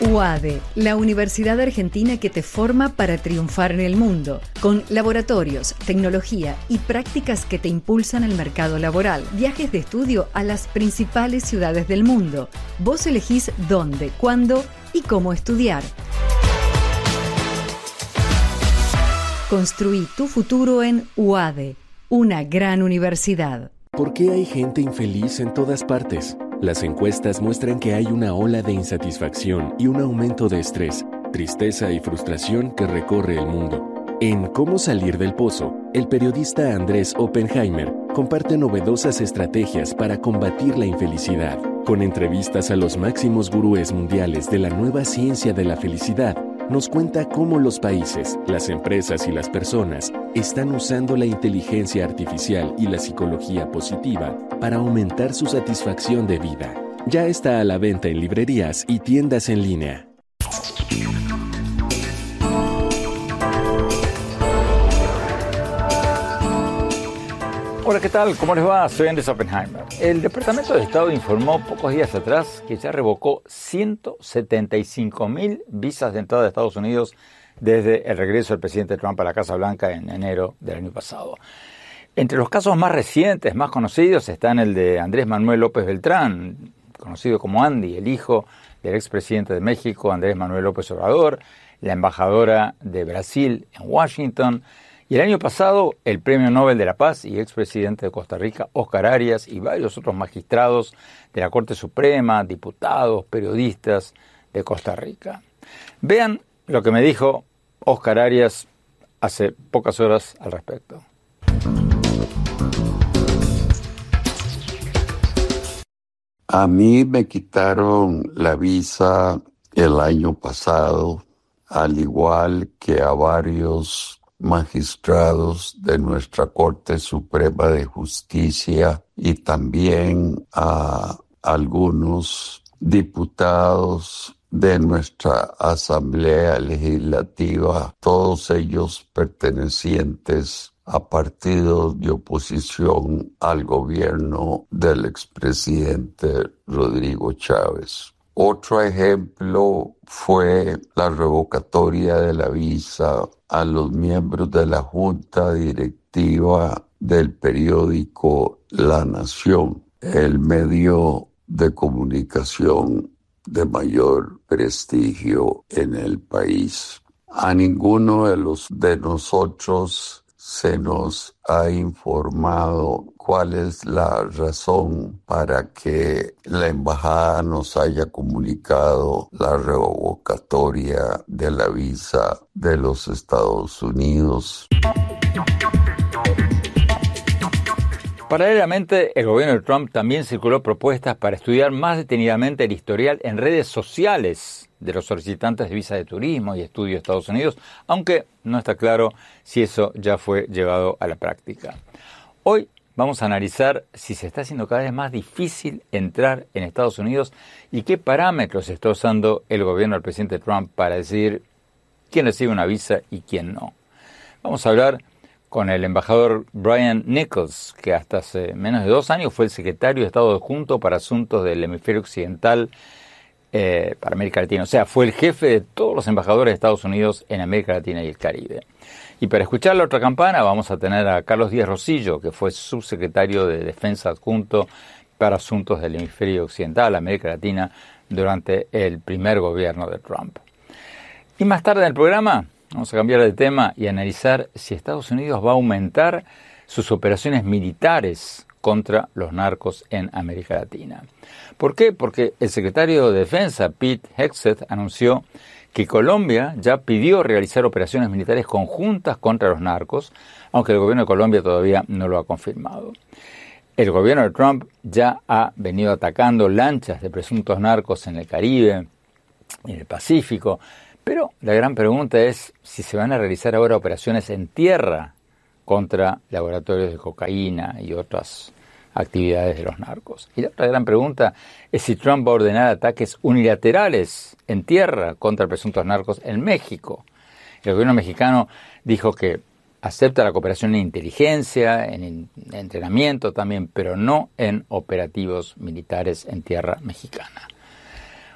UADE, la universidad argentina que te forma para triunfar en el mundo, con laboratorios, tecnología y prácticas que te impulsan al mercado laboral. Viajes de estudio a las principales ciudades del mundo. Vos elegís dónde, cuándo y cómo estudiar. Construí tu futuro en UADE, una gran universidad. ¿Por qué hay gente infeliz en todas partes? Las encuestas muestran que hay una ola de insatisfacción y un aumento de estrés, tristeza y frustración que recorre el mundo. En Cómo salir del pozo, el periodista Andrés Oppenheimer comparte novedosas estrategias para combatir la infelicidad. Con entrevistas a los máximos gurúes mundiales de la nueva ciencia de la felicidad, nos cuenta cómo los países, las empresas y las personas están usando la inteligencia artificial y la psicología positiva para aumentar su satisfacción de vida. Ya está a la venta en librerías y tiendas en línea. Hola, ¿qué tal? ¿Cómo les va? Soy Andrés Oppenheimer. El Departamento de Estado informó pocos días atrás que ya revocó 175.000 visas de entrada a Estados Unidos desde el regreso del presidente Trump a la Casa Blanca en enero del año pasado. Entre los casos más recientes, más conocidos, están el de Andrés Manuel López Beltrán, conocido como Andy, el hijo del expresidente de México, Andrés Manuel López Obrador, la embajadora de Brasil en Washington. Y el año pasado, el Premio Nobel de la Paz y expresidente de Costa Rica, Óscar Arias, y varios otros magistrados de la Corte Suprema, diputados, periodistas de Costa Rica. Vean lo que me dijo Óscar Arias hace pocas horas al respecto. A mí me quitaron la visa el año pasado, al igual que a varios magistrados de nuestra Corte Suprema de Justicia y también a algunos diputados de nuestra Asamblea Legislativa, todos ellos pertenecientes a partidos de oposición al gobierno del expresidente Rodrigo Chávez. Otro ejemplo fue la revocatoria de la visa a los miembros de la Junta Directiva del periódico La Nación, el medio de comunicación de mayor prestigio en el país. A ninguno de nosotros se nos ha informado cuál es la razón para que la embajada nos haya comunicado la revocatoria de la visa de los Estados Unidos. Paralelamente, el gobierno de Trump también circuló propuestas para estudiar más detenidamente el historial en redes sociales de los solicitantes de visa de turismo y estudio de Estados Unidos, aunque no está claro si eso ya fue llevado a la práctica. Hoy vamos a analizar si se está haciendo cada vez más difícil entrar en Estados Unidos y qué parámetros está usando el gobierno del presidente Trump para decidir quién recibe una visa y quién no. Vamos a hablar con el embajador Brian Nichols, que hasta hace menos de 2 años fue el secretario de Estado adjunto para asuntos del hemisferio occidental para América Latina. O sea, fue el jefe de todos los embajadores de Estados Unidos en América Latina y el Caribe. Y para escuchar la otra campana vamos a tener a Carlos Díaz Rosillo, que fue subsecretario de Defensa adjunto para asuntos del hemisferio occidental, América Latina, durante el primer gobierno de Trump. Y más tarde en el programa vamos a cambiar de tema y analizar si Estados Unidos va a aumentar sus operaciones militares contra los narcos en América Latina. ¿Por qué? Porque el secretario de Defensa, Pete Hegseth, anunció que Colombia ya pidió realizar operaciones militares conjuntas contra los narcos, aunque el gobierno de Colombia todavía no lo ha confirmado. El gobierno de Trump ya ha venido atacando lanchas de presuntos narcos en el Caribe, en el Pacífico, pero la gran pregunta es si se van a realizar ahora operaciones en tierra contra laboratorios de cocaína y otras actividades de los narcos. Y la otra gran pregunta es si Trump va a ordenar ataques unilaterales en tierra contra presuntos narcos en México. El gobierno mexicano dijo que acepta la cooperación en inteligencia, en entrenamiento también, pero no en operativos militares en tierra mexicana.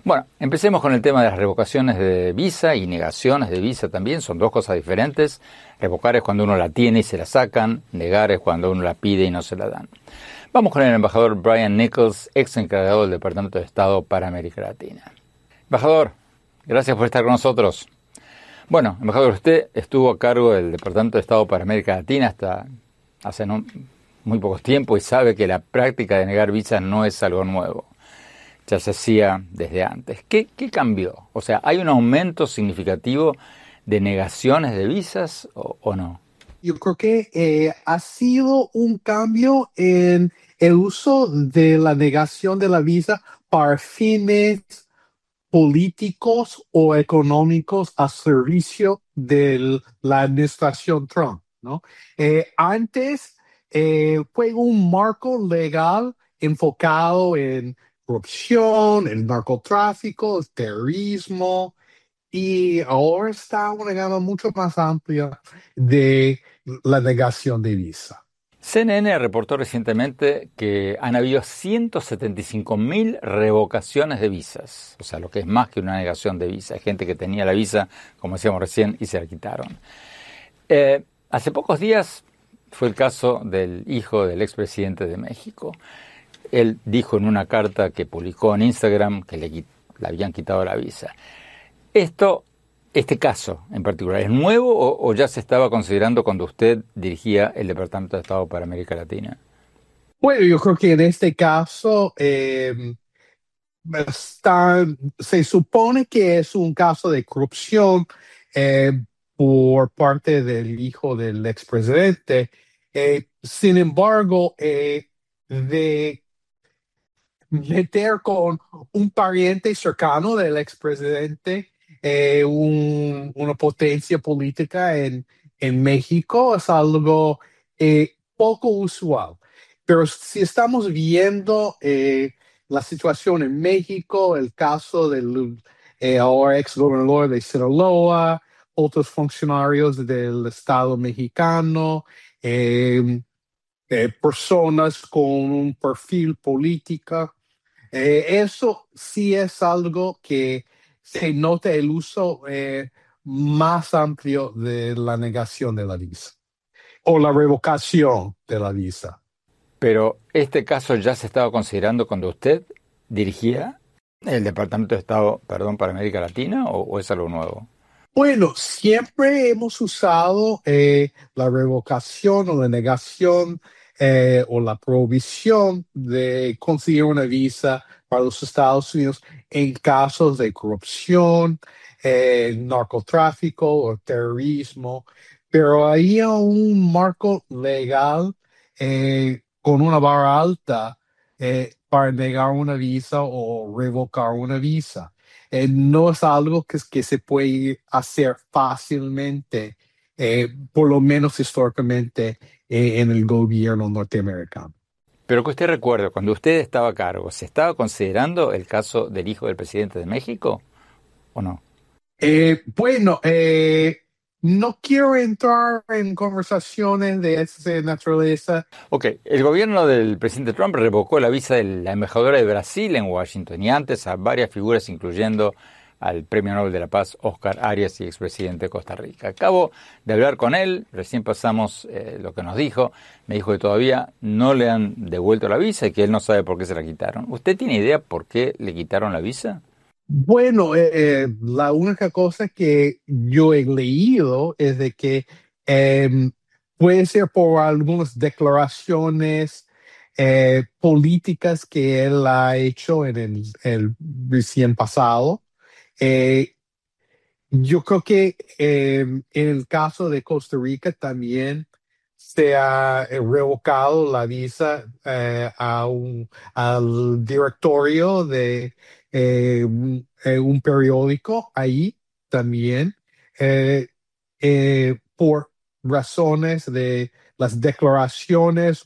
Bueno, empecemos con el tema de las revocaciones de visa y negaciones de visa también. Son dos cosas diferentes. Revocar es cuando uno la tiene y se la sacan. Negar es cuando uno la pide y no se la dan. Vamos con el embajador Brian Nichols, ex encargado del Departamento de Estado para América Latina. Embajador, gracias por estar con nosotros. Bueno, embajador, usted estuvo a cargo del Departamento de Estado para América Latina hasta hace muy poco tiempo y sabe que la práctica de negar visas no es algo nuevo. Ya se hacía desde antes. ¿Qué cambió? O sea, ¿hay un aumento significativo de negaciones de visas o no? Yo creo que ha sido un cambio en el uso de la negación de la visa para fines políticos o económicos a servicio de la administración Trump, ¿no? Antes fue un marco legal enfocado en corrupción, el narcotráfico, el terrorismo, y ahora está una gama mucho más amplia de la negación de visa. CNN reportó recientemente que han habido 175.000 revocaciones de visas, o sea, lo que es más que una negación de visa. Hay gente que tenía la visa, como decíamos recién, y se la quitaron. Hace pocos días fue el caso del hijo del expresidente de México. Él dijo en una carta que publicó en Instagram que le habían quitado la visa. Este caso en particular, ¿es nuevo o ya se estaba considerando cuando usted dirigía el Departamento de Estado para América Latina? Bueno, yo creo que en este caso se supone que es un caso de corrupción eh, por parte del hijo del expresidente. Sin embargo, de meter con un pariente cercano del expresidente, una potencia política en México es algo poco usual. Pero si estamos viendo la situación en México, el caso del ahora ex gobernador de Sinaloa, otros funcionarios del Estado mexicano, personas con un perfil político, eso sí es algo que se nota el uso más amplio de la negación de la visa o la revocación de la visa. Pero este caso ya se estaba considerando cuando usted dirigía el Departamento de Estado, para América Latina, o es algo nuevo? Bueno, siempre hemos usado la revocación o la negación o la prohibición de conseguir una visa para los Estados Unidos en casos de corrupción, narcotráfico o terrorismo, pero había un marco legal con una vara alta para negar una visa o revocar una visa. No es algo que se puede hacer fácilmente, por lo menos históricamente, en el gobierno norteamericano. Pero que usted recuerde, cuando usted estaba a cargo, ¿se estaba considerando el caso del hijo del presidente de México o no? Bueno, no quiero entrar en conversaciones de esa naturaleza. Ok, el gobierno del presidente Trump revocó la visa de la embajadora de Brasil en Washington y antes a varias figuras, incluyendo al Premio Nobel de la Paz Oscar Arias y expresidente de Costa Rica. Acabo de hablar con él, recién pasamos lo que nos dijo. Me dijo que todavía no le han devuelto la visa y que él no sabe por qué se la quitaron. ¿Usted tiene idea por qué le quitaron la visa? Bueno, la única cosa que yo he leído es de que puede ser por algunas declaraciones políticas que él ha hecho en el recién pasado. Eh, yo creo que en el caso de Costa Rica también se ha revocado la visa al directorio de un periódico ahí también por razones de las declaraciones